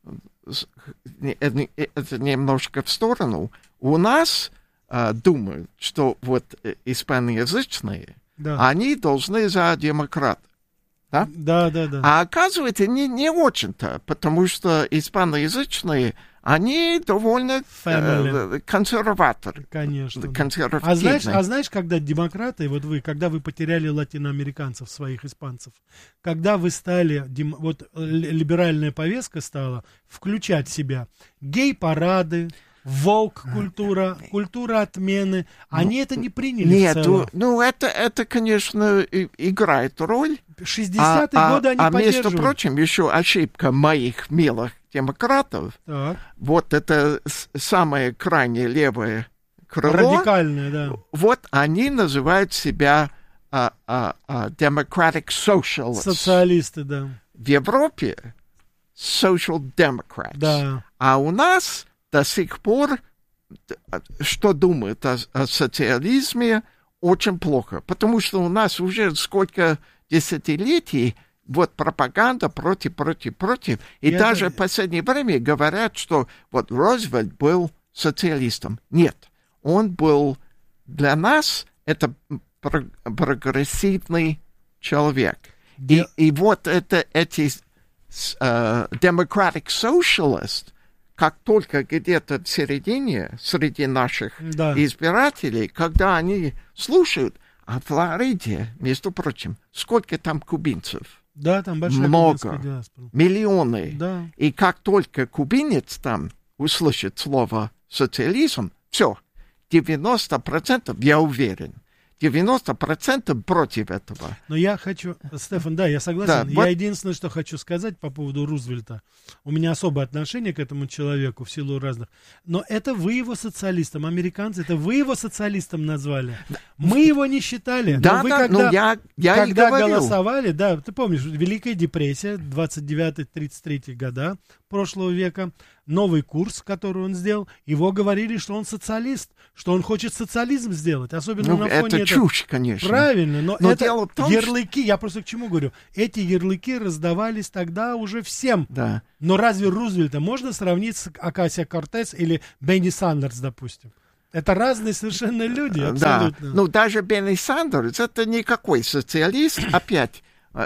это немножко в сторону. У нас Uh, думают, что вот э, испаноязычные, да. они должны за демократ. Да? Да, да, да. А оказывается, не, не очень-то, потому что испаноязычные, они довольно э, консерваторы. Конечно. Консервативные. А знаешь, а знаешь, когда демократы, вот вы, когда вы потеряли латиноамериканцев, своих испанцев, когда вы стали, дем, вот либеральная повестка стала включать в себя гей-парады, волк-культура, культура отмены. Они ну, это не приняли нет, в целом. Ну, это, это, конечно, играет роль. шестидесятые а, годы они а, поддерживают. А между прочим, еще ошибка моих милых демократов. Так. Вот это самое крайне левое крыло. Радикальное, да. Вот они называют себя а, а, а, Democratic Socialists. Социалисты, да. В Европе Social Democrats. Да. А у нас... до сих пор, что думают о, о социализме, очень плохо. Потому что у нас уже сколько десятилетий вот пропаганда против, против, против. И Я даже это... в последнее время говорят, что вот Рузвельт был социалистом. Нет, он был для нас это прогрессивный человек. Я... И, и вот это, эти uh, Democratic Socialists, как только где-то в середине, среди наших да. избирателей, когда они слушают, а в Флориде, между прочим, сколько там кубинцев? Да, там большая много, диаспора. Миллионы. Да. И как только кубинец там услышит слово социализм, все, девяносто процентов, я уверен, девяносто процентов против этого. Но я хочу, Стефан, да, я согласен. Да, я вот... единственное, что хочу сказать по поводу Рузвельта. У меня особое отношение к этому человеку в силу разных. Но это вы его социалистом, американцы, это вы его социалистом назвали. Мы его не считали. Да, вы да, когда, ну я, я когда и говорю. голосовали, да, ты помнишь, Великая депрессия, двадцать девятый тридцать третий года прошлого века, новый курс, который он сделал, его говорили, что он социалист, что он хочет социализм сделать, особенно ну, на фоне это этого. чушь, конечно. Правильно, но, но это дело в том, ярлыки, что... я просто к чему говорю, эти ярлыки раздавались тогда уже всем. Да. Но разве Рузвельта можно сравнить с Окасио-Кортес или Бенни Сандерс, допустим? Это разные совершенно люди, абсолютно. Да. Ну, даже Бенни Сандерс, это никакой социалист, опять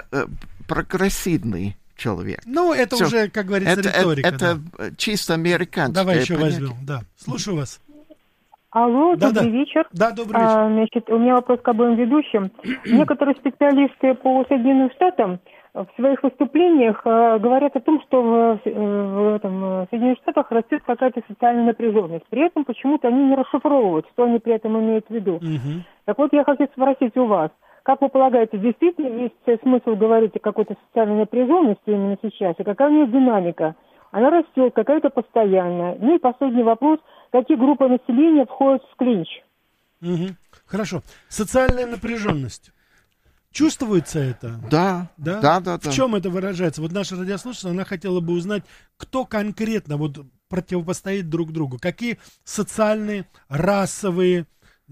прогрессивный человек. Ну, это Все. уже, как говорится, это, риторика. Это, это да. чисто американское. Давай еще понятие. возьмем, да. Слушаю вас. Алло, да, добрый да. вечер. Да, добрый вечер. А, значит, у меня вопрос к обоим ведущим. Некоторые специалисты по Соединенным Штатам в своих выступлениях э, говорят о том, что в, э, в, этом, в Соединенных Штатах растет какая-то социальная напряженность. При этом почему-то они не расшифровывают, что они при этом имеют в виду. Угу. Так вот, я хочу спросить у вас, как вы полагаете, действительно есть смысл говорить о какой-то социальной напряженности именно сейчас? И какая у нее динамика? Она растет, какая-то постоянная. Ну и последний вопрос. Какие группы населения входят в клинч? Угу. Хорошо. Социальная напряженность. Чувствуется это? Да. Да? Да, да, да. В чем это выражается? Вот наша радиослушательница, она хотела бы узнать, кто конкретно вот противопостоит друг другу. Какие социальные, расовые,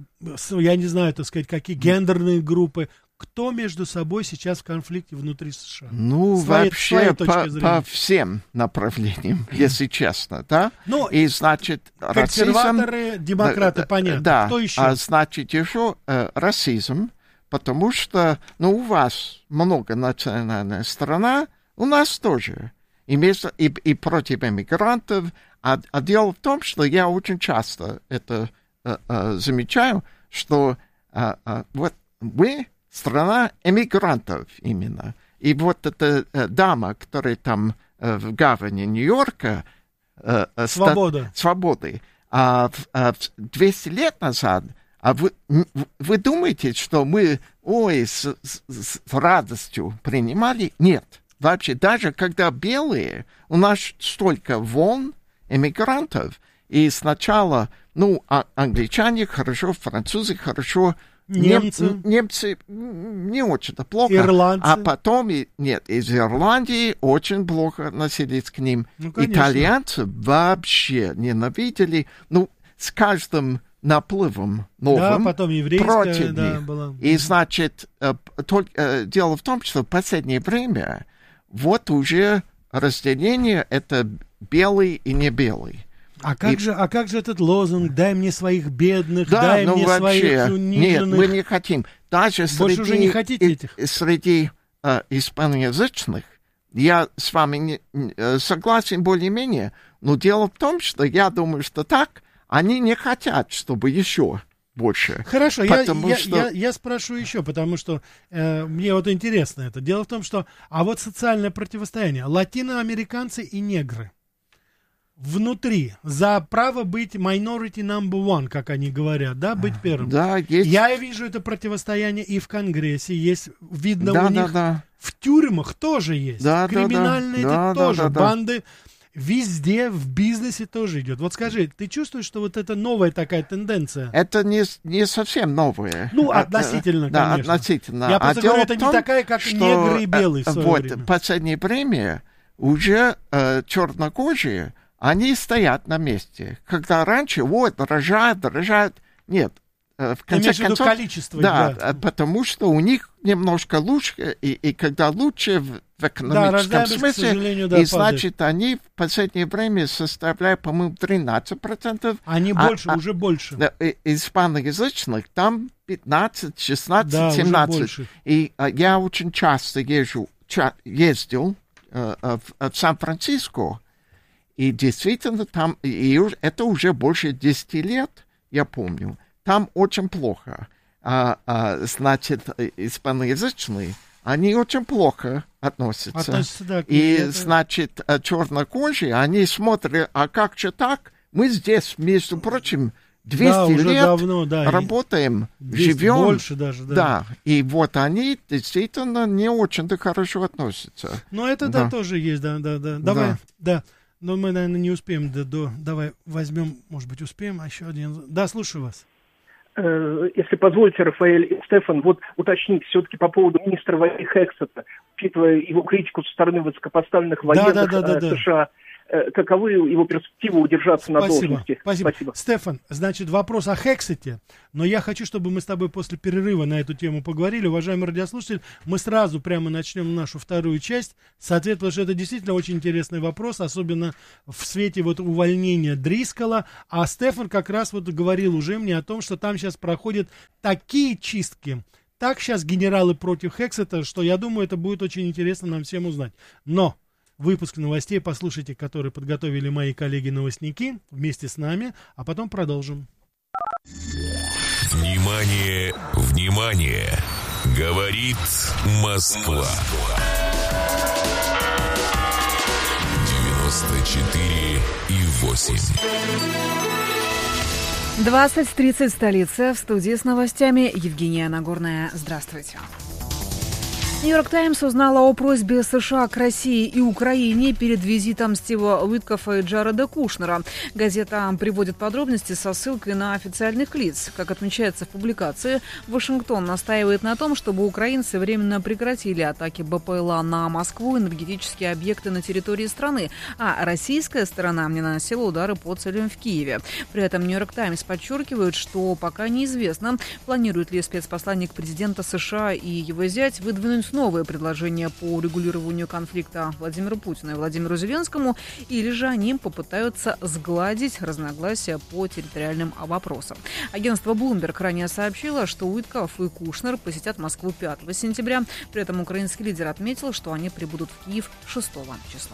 я не знаю, так сказать, какие гендерные группы, кто между собой сейчас в конфликте внутри США? Ну, своей, вообще своей по, по всем направлениям, если честно, да? Ну, и, значит, консерваторы, расизм, демократы, да, понятно. Да, кто еще? А, значит, еще э, расизм, потому что, ну, у вас многонациональная страна, у нас тоже. И, между, и, и против эмигрантов. А, а дело в том, что я очень часто это э, э, замечаю, что э, э, вот мы страна эмигрантов именно. И вот эта э, дама, которая там э, в гавани Нью-Йорка... Э, Свобода. Ста- свободы. А, а двести лет назад... А вы, вы думаете, что мы, ой, с, с, с радостью принимали? Нет. Вообще, даже когда белые, у нас столько волн эмигрантов, и сначала, ну, а, англичане хорошо, французы хорошо, немцы, нем, немцы не очень-то плохо, ирландцы. А потом, и, нет, из Ирландии очень плохо относились к ним. Ну, итальянцы вообще ненавидели, ну, с каждым наплывом новым, да, потом еврейская, против да, них. Была. И, значит, э, только, э, дело в том, что в последнее время вот уже разделение — это белый и не белый. А как, и... же, а как же этот лозунг «дай мне своих бедных, да, дай ну, мне вообще, своих униженных»? Нет, мы не хотим. Даже Больше среди, уже не хотите этих? Среди э, испаноязычных я с вами не, э, согласен более-менее, но дело в том, что я думаю, что так они не хотят, чтобы еще больше. Хорошо, я, я, что... я, я спрошу еще, потому что э, мне вот интересно это. Дело в том, что, а вот социальное противостояние, латиноамериканцы и негры внутри, за право быть minority number one, как они говорят, да, быть первым. Да, есть. Я вижу это противостояние и в Конгрессе, есть, видно, да, у да, них да. в тюрьмах тоже есть, да, криминальные да, да. эти тоже, да, да, да. банды. Везде, в бизнесе тоже идет. Вот скажи, ты чувствуешь, что вот это новая такая тенденция? Это не, не совсем новое. Ну, относительно, да, конечно. относительно. Я просто а говорю, это том, не такая, как что, негры и белые в свое вот, время. В последнее время уже э, чернокожие, они стоят на месте. Когда раньше, вот, дорожают, дорожают. Нет. В конце Ты концов, количество, да, да, потому что у них немножко лучше, и, и когда лучше в, в экономическом да, смысле, да, и значит, падает. Они в последнее время составляют, по-моему, тринадцать процентов. Они а, больше, а, уже больше. Да, испаноязычных там пятнадцать, шестнадцать, да, семнадцать. И а, я очень часто езжу, ча- ездил а, а, в, в Сан-Франциско, и действительно там, и это уже больше десяти лет, я помню. Там очень плохо. А, а, значит, испаноязычные, они очень плохо относятся. Относятся, да, и, это... значит, чернокожие, они смотрят, а как же так? Мы здесь, между прочим, двести да, уже лет давно, да, работаем, двести, живем. Больше даже, да. Да, и вот они действительно не очень-то хорошо относятся. Но это, да, да тоже есть, да, да, да. Давай, да. да. Но мы, наверное, не успеем до, до... Давай возьмем, может быть, успеем, а еще один... Да, слушаю вас. Если позволите, Рафаэль и Стефан, вот уточнить все-таки по поводу министра войны Хексета, учитывая его критику со стороны высокопоставленных военных да, да, да, да, США, да. каковы его перспективы удержаться на спасибо, должности? Спасибо. Спасибо. Стефан, значит, вопрос о Хексете, но я хочу, чтобы мы с тобой после перерыва на эту тему поговорили. Уважаемые радиослушатели, мы сразу прямо начнем нашу вторую часть, соответственно, что это действительно очень интересный вопрос, особенно в свете вот увольнения Дрискола, а Стефан как раз вот говорил уже мне о том, что там сейчас проходят такие чистки, так сейчас генералы против Хексета, что я думаю, это будет очень интересно нам всем узнать. Но выпуск новостей послушайте, который подготовили мои коллеги-новостники вместе с нами, а потом продолжим. Внимание, внимание! Говорит Москва. девяносто четыре и восемь. двадцать тридцать столица. В студии с новостями Евгения Нагорная. Здравствуйте. Нью-Йорк Таймс узнала о просьбе США к России и Украине перед визитом Стива Уиткофа и Джареда Кушнера. Газета приводит подробности со ссылкой на официальных лиц. Как отмечается в публикации, Вашингтон настаивает на том, чтобы украинцы временно прекратили атаки БПЛА на Москву и энергетические объекты на территории страны, а российская сторона не наносила удары по целям в Киеве. При этом Нью-Йорк Таймс подчеркивает, что пока неизвестно, планирует ли спецпосланник президента США и его зять выдвинуть новые предложения по урегулированию конфликта Владимиру Путину и Владимиру Зеленскому, или же они попытаются сгладить разногласия по территориальным вопросам. Агентство Bloomberg ранее сообщило, что Уиткоф и Кушнер посетят Москву пятого сентября. При этом украинский лидер отметил, что они прибудут в Киев шестого числа.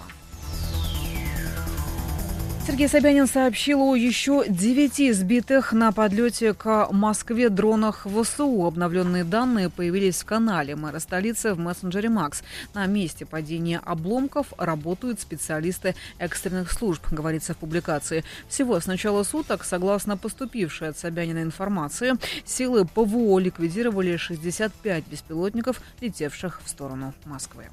Сергей Собянин сообщил о еще девяти сбитых на подлете к Москве дронах ВСУ. Обновленные данные появились в канале мэра столицы в мессенджере Макс. На месте падения обломков работают специалисты экстренных служб, говорится в публикации. Всего с начала суток, согласно поступившей от Собянина информации, силы ПВО ликвидировали шестьдесят пять беспилотников, летевших в сторону Москвы.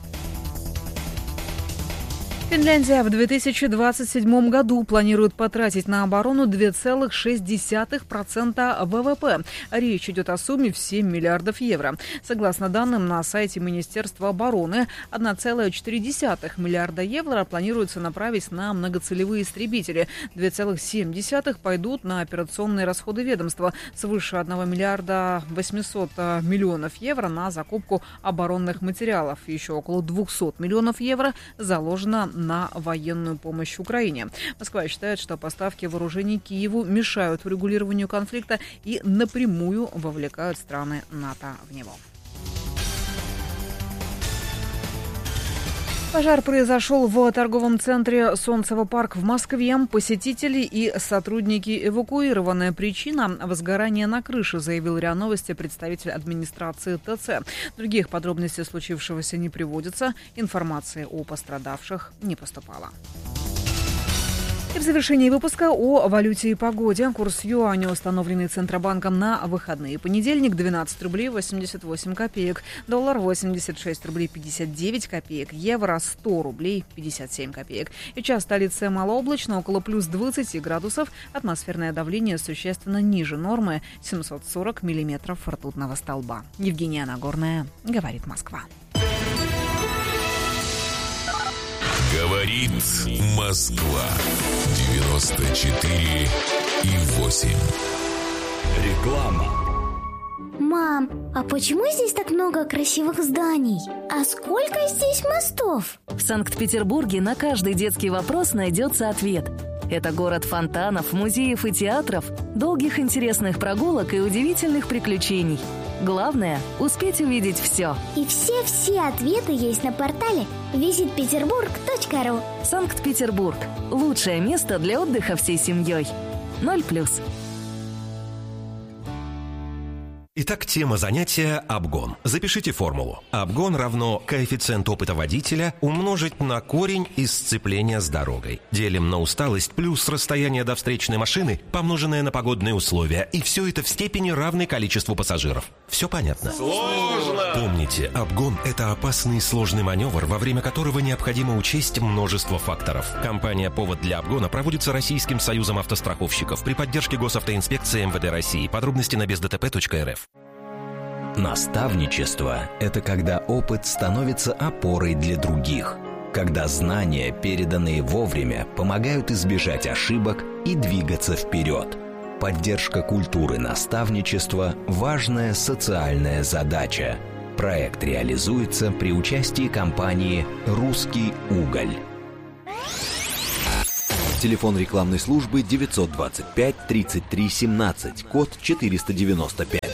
Финляндия в две тысячи двадцать седьмом году планирует потратить на оборону два целых шесть десятых процента ВВП. Речь идет о сумме в семь миллиардов евро. Согласно данным на сайте Министерства обороны, один целых четыре десятых миллиарда евро планируется направить на многоцелевые истребители. два целых семь десятых пойдут на операционные расходы ведомства. Свыше одного миллиарда восьмисот миллионов евро на закупку оборонных материалов. Еще около двухсот миллионов евро заложено на военную помощь Украине. Москва считает, что поставки вооружений Киеву мешают урегулированию конфликта и напрямую вовлекают страны НАТО в него. Пожар произошел в торговом центре «Солнцево парк» в Москве. Посетители и сотрудники эвакуированы. Причина – возгорание на крыше, заявил РИА Новости представитель администрации ТЦ. Других подробностей случившегося не приводится. Информации о пострадавших не поступало. И в завершении выпуска о валюте и погоде. Курс юаня, установленный Центробанком на выходные. Понедельник двенадцать рублей восемьдесят восемь копеек. Доллар восемьдесят шесть рублей пятьдесят девять копеек. Евро сто рублей пятьдесят семь копеек. И час в столице малооблачно, около плюс двадцати градусов. Атмосферное давление существенно ниже нормы. семьсот сорок миллиметров ртутного столба. Евгения Нагорная, говорит Москва. Говорит Москва. девяносто четыре и восемь. Реклама. Мам, а почему здесь так много красивых зданий? А сколько здесь мостов? В Санкт-Петербурге на каждый детский вопрос найдется ответ. Это город фонтанов, музеев и театров, долгих интересных прогулок и удивительных приключений. Главное – успеть увидеть все. И все-все ответы есть на портале визит петербург точка ру. Санкт-Петербург – лучшее место для отдыха всей семьей. Ноль плюс. Итак, тема занятия – обгон. Запишите формулу. Обгон равно коэффициент опыта водителя умножить на корень из сцепления с дорогой. Делим на усталость плюс расстояние до встречной машины, помноженное на погодные условия. И все это в степени равной количеству пассажиров. Все понятно? Сложно! Помните, обгон – это опасный и сложный маневр, во время которого необходимо учесть множество факторов. Компания «Повод для обгона» проводится Российским союзом автостраховщиков при поддержке Госавтоинспекции эм вэ дэ России. Подробности на без дэ тэ пэ точка эр эф. Наставничество – это когда опыт становится опорой для других, когда знания, переданные вовремя, помогают избежать ошибок и двигаться вперед. Поддержка культуры наставничества – важная социальная задача. Проект реализуется при участии компании «Русский уголь». Телефон рекламной службы девятьсот двадцать пять тридцать три семнадцать, код четыреста девяносто пять.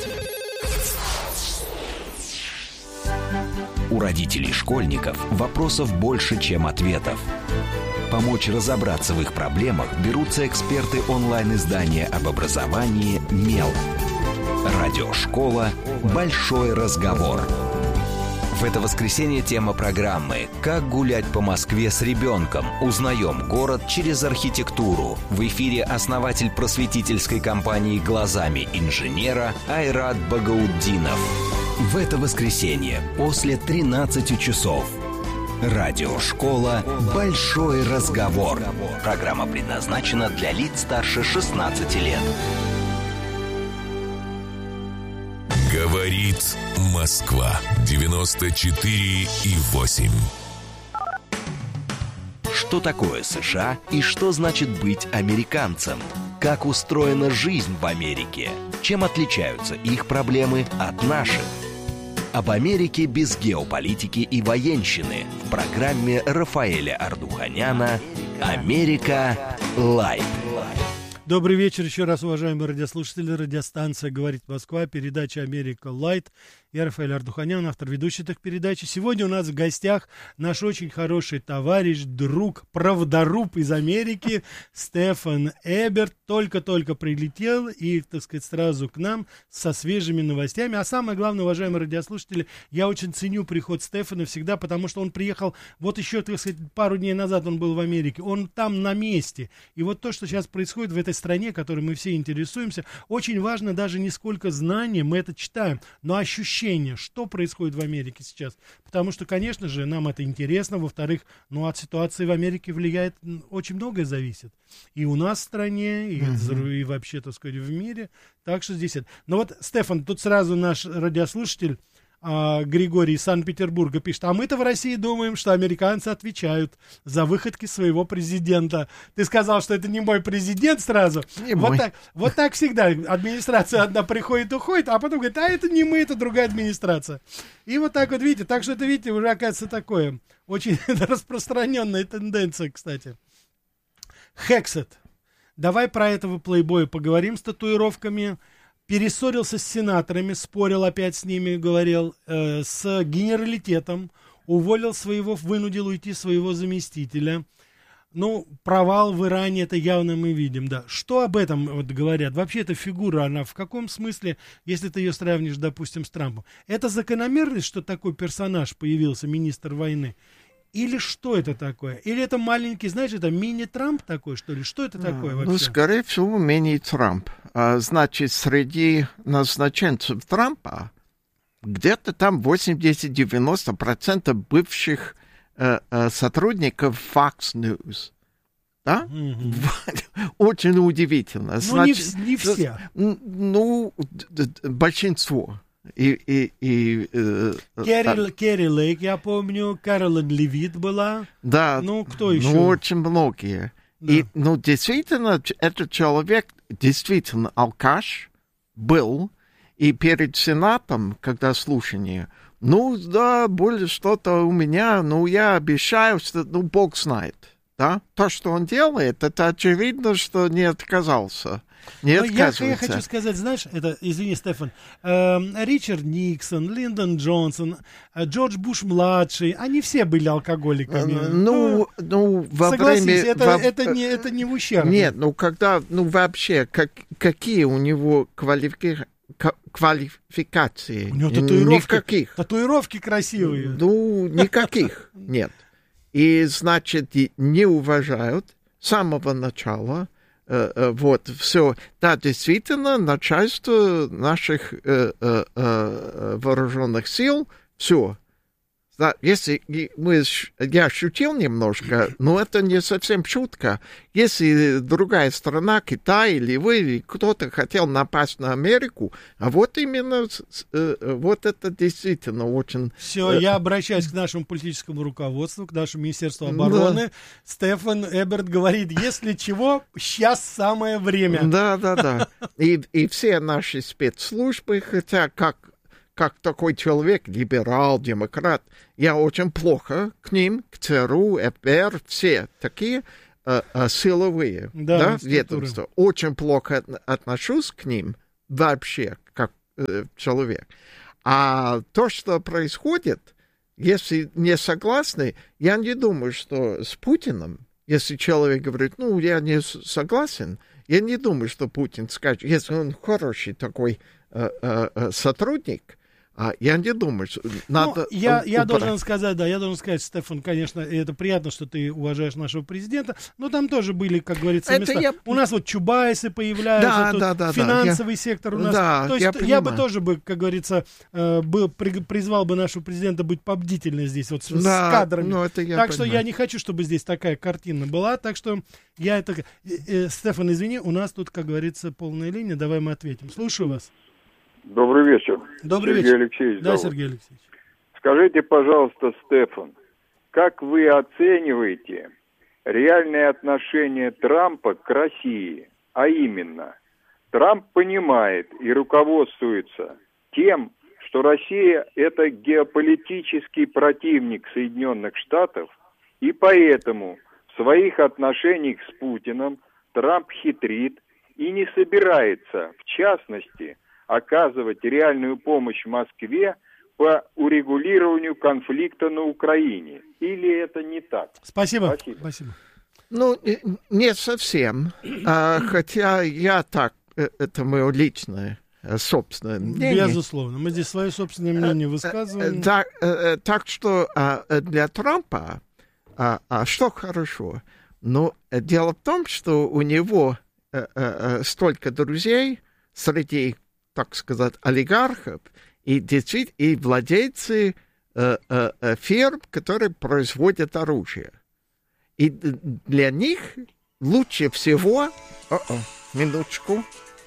У родителей школьников вопросов больше, чем ответов. Помочь разобраться в их проблемах берутся эксперты онлайн-издания об образовании «Мел». Радиошкола «Большой разговор». В это воскресенье тема программы «Как гулять по Москве с ребенком? Узнаем город через архитектуру». В эфире основатель просветительской компании «Глазами инженера» Айрат Багаутдинов. В это воскресенье после тринадцати часов. Радиошкола «Большой разговор». Программа предназначена для лиц старше шестнадцати лет. Говорит Москва. девяносто четыре и восемь. Что такое США и что значит быть американцем? Как устроена жизнь в Америке? Чем отличаются их проблемы от наших? Об Америке без геополитики и военщины в программе Рафаэля Ардуханяна «Америка Лайв». Добрый вечер еще раз, уважаемые радиослушатели. Радиостанция «Говорит Москва», передача «Америка Лайт». Я Рафаэль Ардуханян, автор ведущей этой передачи. Сегодня у нас в гостях наш очень хороший товарищ, друг, правдоруб из Америки Стефан Эберт. Только-только прилетел и, так сказать, сразу к нам со свежими новостями. А самое главное, уважаемые радиослушатели, я очень ценю приход Стефана всегда, потому что он приехал, вот еще, так сказать, пару дней назад он был в Америке. Он там на месте. И вот то, что сейчас происходит в этой стране, которой мы все интересуемся, очень важно даже не сколько знаний, мы это читаем, но ощущение, что происходит в Америке сейчас. Потому что, конечно же, нам это интересно. Во-вторых, ну, от ситуации в Америке влияет, очень многое зависит. И у нас в стране, и, uh-huh. и вообще, так сказать, в мире. Так что здесь это. Но вот, Стефан, тут сразу наш радиослушатель а, Григорий из Санкт-Петербурга пишет: а мы-то в России думаем, что американцы отвечают за выходки своего президента. Ты сказал, что это не мой президент сразу. Не вот, мой. Так, вот так всегда. Администрация одна приходит, уходит, а потом говорит: а это не мы, это другая администрация. И вот так вот, видите, так что это, видите, уже оказывается такое очень распространенная тенденция, кстати. Хексет. Давай про этого плейбоя поговорим с татуировками. Перессорился с сенаторами, спорил опять с ними, говорил, э, с генералитетом, уволил своего, вынудил уйти своего заместителя. Ну, провал в Иране, это явно мы видим, да. Что об этом вот говорят? Вообще эта фигура, она в каком смысле, если ты ее сравнишь, допустим, с Трампом? Это закономерность, что такой персонаж появился, министр войны? Или что это такое? Или это маленький, знаешь, это мини-Трамп такой, что ли? Что это такое вообще? Ну, скорее всего, мини-Трамп. А, значит, среди назначенцев Трампа где-то там восемьдесят-девяносто процентов бывших э, э, сотрудников Fox News. Да? Mm-hmm. Очень удивительно. Значит, ну, не, не все. Ну, большинство. И, и, и, э, Керри, а... Керри Лейк, я помню, Кэролин Левит была. Да, ну, кто еще? Ну, очень многие. Да. И, ну, действительно, этот человек действительно алкаш был, и перед Сенатом, когда слушание, ну, да, более что-то у меня, ну, я обещаю, что, ну, Бог знает, да? То, что он делает, это очевидно, что не отказался. Не я, я хочу сказать, знаешь, это, извини, Стефан, э, Ричард Никсон, Линдон Джонсон, э, Джордж Буш-младший, они все были алкоголиками. Ну, ну, ну во согласись, время... это, во... это, не, это не в ущерб. Нет, ну, когда, ну, вообще, как, какие у него квалификации, квалификаций. У него татуировки, никаких. Татуировки красивые. Ну, никаких нет. И, значит, не уважают с самого начала. Вот, все. Да, действительно, начальство наших э, э, э, вооруженных сил, все. Да, если мы, я шутил немножко, но это не совсем шутка. Если другая страна, Китай или вы, или кто-то хотел напасть на Америку, а вот именно, вот это действительно очень... Все, я обращаюсь к нашему политическому руководству, к нашему Министерству обороны. Да. Стефан Эберт говорит, если чего, сейчас самое время. Да, да, да. И, и все наши спецслужбы, хотя как... как такой человек, либерал, демократ, я очень плохо к ним, к ЦРУ, эф бэ эр, все такие э, э, силовые да, да, ведомства. Очень плохо отношусь к ним вообще, как э, человек. А то, что происходит, если не согласны, я не думаю, что с Путиным, если человек говорит, ну, я не согласен, я не думаю, что Путин скажет, если он хороший такой э, э, сотрудник, А я не думаю, что надо... Ну, я, я должен сказать, да, я должен сказать, Стефан, конечно, это приятно, что ты уважаешь нашего президента, но там тоже были, как говорится, это места. Я... У нас вот Чубайсы появляются, да, тут да, да, финансовый да. сектор у нас. Да, То есть я, я бы тоже, бы, как говорится, был, призвал бы нашего президента быть побдительным здесь, вот да, с кадрами. Ну, это я так понимаю. что я не хочу, чтобы здесь такая картина была, так что я это... Стефан, извини, у нас тут, как говорится, полная линия, давай мы ответим. Слушаю вас. Добрый вечер. Добрый Сергей вечер. Алексеевич. Да, зовут. Сергей Алексеевич. Скажите, пожалуйста, Стефан, как вы оцениваете реальное отношение Трампа к России? А именно, Трамп понимает и руководствуется тем, что Россия – это геополитический противник Соединенных Штатов, и поэтому в своих отношениях с Путиным Трамп хитрит и не собирается, в частности, оказывать реальную помощь Москве по урегулированию конфликта на Украине. Или это не так? Спасибо. Спасибо. Спасибо. Ну, не совсем. А, хотя я так, это мое личное, собственное мнение. Безусловно. Мы здесь свое собственное мнение высказываем. Так, так что для Трампа что хорошо? Но дело в том, что у него столько друзей среди, так сказать, олигархов и, действительно, и владельцы э, э, фирм, которые производят оружие. И для них лучше всего... О-о, минуточку.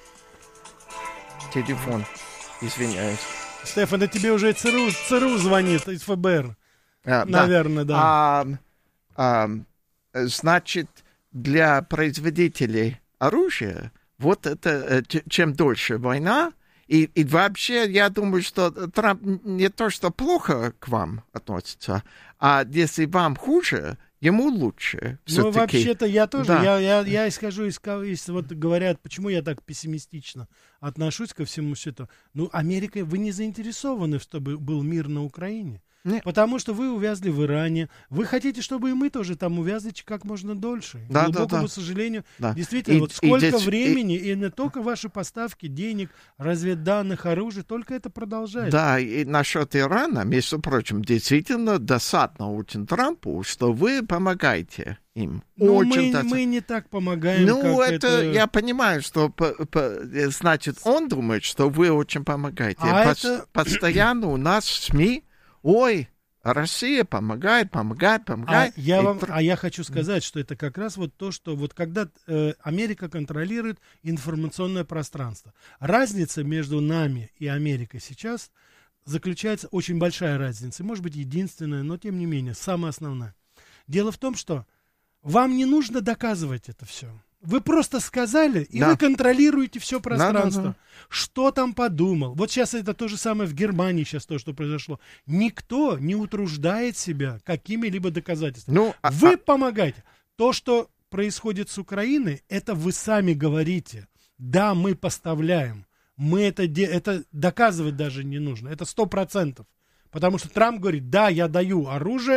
Телефон. Извиняюсь. Стефан, это тебе уже ЦРУ, ЦРУ звонит из эф бэ эр. А, наверное, да. да. А, а, значит, для производителей оружия вот это, чем дольше война, и, и вообще, я думаю, что Трамп не то, что плохо к вам относится, а если вам хуже, ему лучше. Ну, вообще-то я тоже, да. я, я, я исхожу из, из, вот говорят, почему я так пессимистично отношусь ко всему свету. Ну, Америка, вы не заинтересованы, чтобы был мир на Украине. Нет. Потому что вы увязли в Иране. Вы хотите, чтобы и мы тоже там увязли как можно дольше. Да, К глубокому да, да. сожалению. Да. Действительно, и, вот сколько и здесь, времени, и... и не только ваши поставки денег, разведданных, оружия, только это продолжается. Да, и насчет Ирана, между прочим, действительно досадно очень Трампу, что вы помогаете им. Ну, очень мы, мы не так помогаем, Ну, как это, это... я понимаю, что, по, по, значит, он думает, что вы очень помогаете. А По- это... Постоянно у нас в СМИ, ой, Россия помогает, помогает, помогает. А я, вам, а я хочу сказать, что это как раз вот то, что вот когда э, Америка контролирует информационное пространство. Разница между нами и Америкой сейчас заключается, очень большая разница, может быть единственная, но тем не менее, самая основная. Дело в том, что вам не нужно доказывать это все. Вы просто сказали, и да. вы контролируете все пространство. Да, да, да. Что там подумал? Вот сейчас это то же самое в Германии, сейчас то, что произошло. Никто не утруждает себя какими-либо доказательствами. Ну, а, вы а... помогаете. То, что происходит с Украиной, это вы сами говорите. Да, мы поставляем. Мы это, де... это доказывать даже не нужно. Это сто процентов. Потому что Трамп говорит, да, я даю оружие,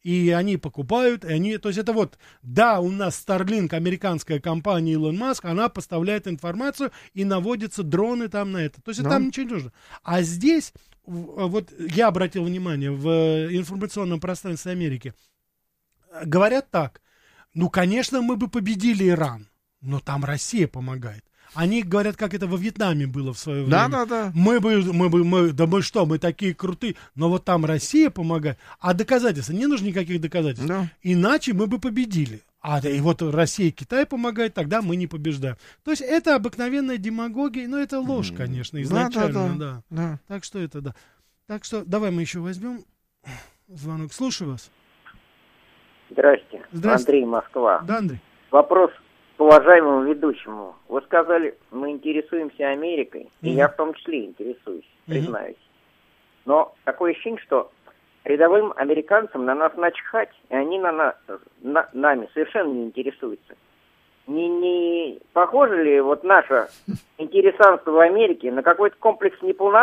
и они покупают, и они, то есть это вот, да, у нас Starlink, американская компания Илон Маск, она поставляет информацию и наводятся дроны там на это. То есть Да. там ничего не нужно. А здесь, вот я обратил внимание, в информационном пространстве Америки, говорят так, ну, конечно, мы бы победили Иран, но там Россия помогает. Они говорят, как это во Вьетнаме было в свое время. Да, да, да. Мы бы, мы бы, мы, да мы что, мы такие крутые. Но вот там Россия помогает. А доказательства? Не нужно никаких доказательств. Да. Иначе мы бы победили. А и вот Россия и Китай помогают, тогда мы не побеждаем. То есть это обыкновенная демагогия, но это ложь, конечно, изначально. Да, да, Да, да. Да. Так что это, да. Так что давай мы еще возьмем звонок. Слушаю вас. Здрасте. Здрасте. Андрей, Москва. Да, Андрей. Вопрос к уважаемому ведущему. Вы сказали, мы интересуемся Америкой, и Мгм. я в том числе интересуюсь, Мгм. признаюсь. Но такое ощущение, что рядовым американцам на нас начхать, и они на нас, на- нами совершенно не интересуются. Не, не похоже ли вот наше интересанство в Америке на какой-то комплекс неполноты?